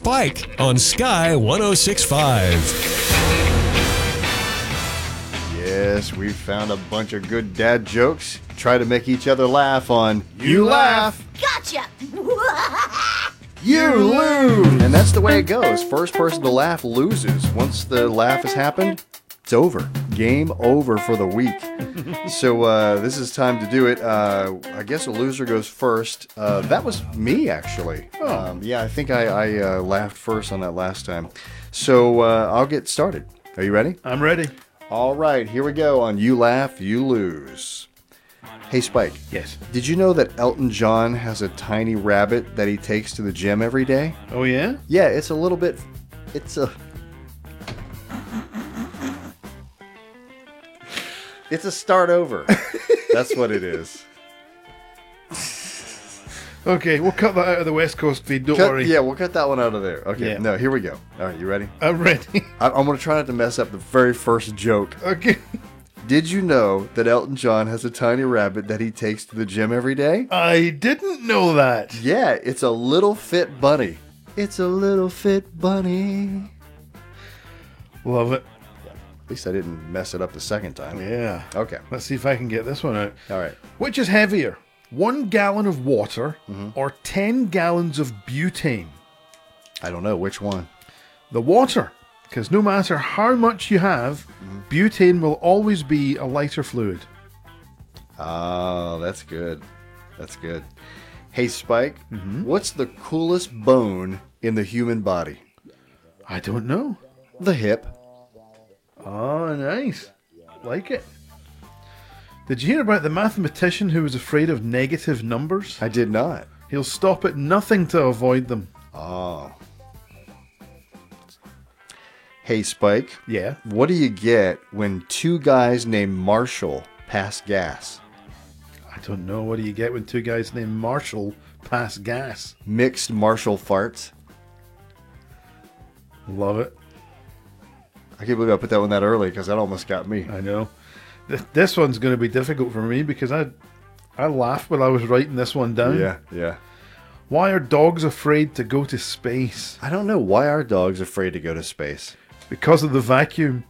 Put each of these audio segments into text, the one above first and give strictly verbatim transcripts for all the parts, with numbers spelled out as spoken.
Spike on Sky one oh six point five. Yes, we found a bunch of good dad jokes. Try to make each other laugh on You Laugh, Gotcha! You Lose! And that's the way it goes. First person to laugh loses. Once the laugh has happened, it's over. Game over for the week. So uh, this is time to do it. Uh, I guess a loser goes first. Uh, that was me, actually. Um, yeah, I think I, I uh, laughed first on that last time. So uh, I'll get started. Are you ready? I'm ready. All right, here we go on You Laugh, You Lose. Hey, Spike. Yes. Did you know that Elton John has a tiny rabbit that he takes to the gym every day? Oh, yeah? Yeah, it's a little bit... It's a... It's a start over. That's what it is. Okay, we'll cut that out of the West Coast feed, don't Cut- worry. yeah, we'll cut that one out of there. Okay, Yeah. no, here we go. All right, you ready? I'm ready. I- I'm going to try not to mess up the very first joke. Okay. Did you know that Elton John has a tiny rabbit that he takes to the gym every day? I didn't know that. Yeah, it's a little fit bunny. It's a little fit bunny. Love it. At least I didn't mess it up the second time. Yeah. Okay. Let's see if I can get this one out. All right. Which is heavier? One gallon of water or ten gallons of butane? I don't know which one. The water. Because no matter how much you have, butane will always be a lighter fluid. Oh, that's good. That's good. Hey, Spike, what's the coolest bone in the human body? I don't know. The hip. Oh, nice. Like it. Did you hear about the mathematician who was afraid of negative numbers? I did not. He'll stop at nothing to avoid them. Oh. Hey, Spike, Yeah. what do you get when two guys named Marshall pass gas? I don't know. What do you get when two guys named Marshall pass gas? Mixed Marshall farts. Love it. I can't believe I put that one that early because that almost got me. I know. Th- This one's going to be difficult for me because I I laughed when I was writing this one down. Yeah, yeah. Why are dogs afraid to go to space? I don't know why are dogs afraid to go to space. Because of the vacuum.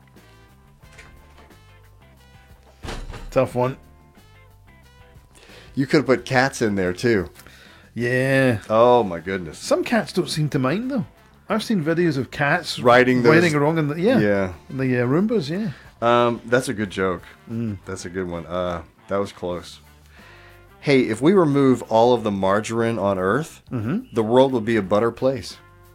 Tough one. You could have put cats in there too. Yeah. Oh my goodness. Some cats don't seem to mind though. I've seen videos of cats Riding those- riding along in the yeah, Yeah. in the uh, Roombas. Yeah. Um, that's a good joke. That's a good one. Uh, that was close. Hey, if we remove all of the margarine on Earth, the world would be a better place.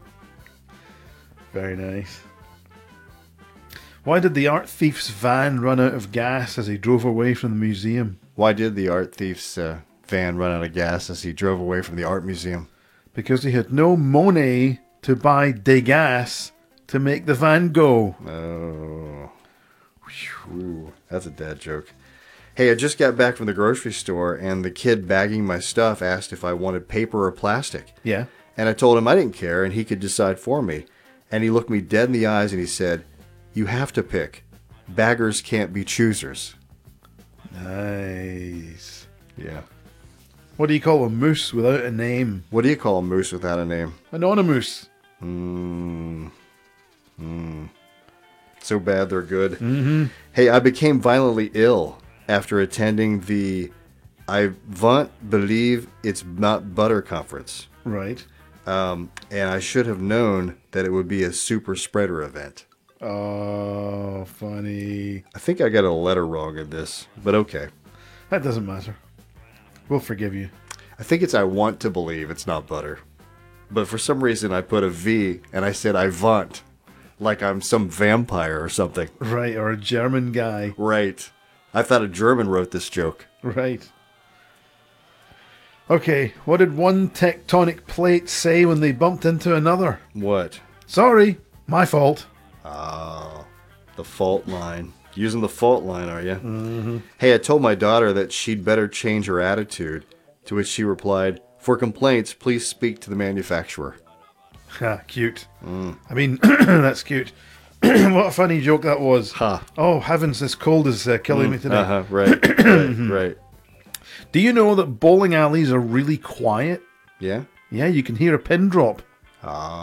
Very nice. Why did the art thief's van run out of gas as he drove away from the museum? Why did the art thief's uh, van run out of gas as he drove away from the art museum? Because he had no money to buy de gas to make the van go. Oh, Whew. That's a dad joke. Hey, I just got back from the grocery store, and the kid bagging my stuff asked if I wanted paper or plastic. Yeah. And I told him I didn't care, and he could decide for me. And he looked me dead in the eyes, and he said, "You have to pick. Baggers can't be choosers." Nice. Yeah. What do you call a moose without a name? What do you call a moose without a name? Anonymous. Mmm. Mmm. So bad they're good. Mm-hmm. Hey, I became violently ill after attending the I Vont Believe It's Not Butter conference. Right. Um, and I should have known that it would be a super spreader event. Oh, funny. I think I got a letter wrong in this, but okay. That doesn't matter. We'll forgive you. I think it's I want to believe it's not butter. But for some reason I put a V and I said I want. Like I'm some vampire or something. Right, or a German guy. Right. I thought a German wrote this joke. Right. Okay, what did one tectonic plate say when they bumped into another? What? Sorry, my fault. Oh, the fault line. Using the fault line, are you? Mm-hmm. Hey, I told my daughter that she'd better change her attitude, to which she replied, "For complaints, please speak to the manufacturer." Ha, cute. Mm. I mean, that's cute. What a funny joke that was. Ha. Oh, heavens, this cold is uh, killing me today. Uh-huh, right, right, right. Do you know that bowling alleys are really quiet? Yeah? Yeah, you can hear a pin drop. Ah.